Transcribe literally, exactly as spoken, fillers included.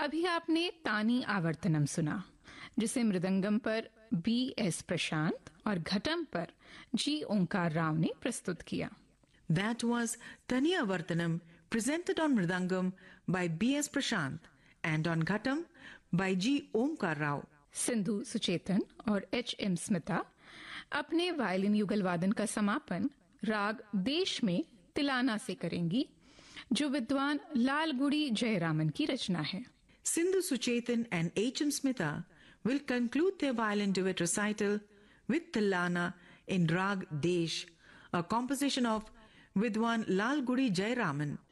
अभी आपने तानी आवर्तनम सुना, जिसे मृदंगम पर बी एस प्रशांत और घटम पर जी ओंकार राव ने प्रस्तुत किया। That was Tani Avartanam, presented on Mridangam by B S Prashant and on Ghatam by G Omkar Rao. Sindhu Suchetan और एच एम स्मिता अपने वायलिन युगल वादन का समापन राग देश में तिलाना से करेंगी, जो विद्वान लालगुड़ी जयरामन की रचना है। Sindhu Suchetan and H M Smita will conclude their violin duet recital with Tilana in Rag Desh, a composition of Vidwan Lal Gudi Jayaraman,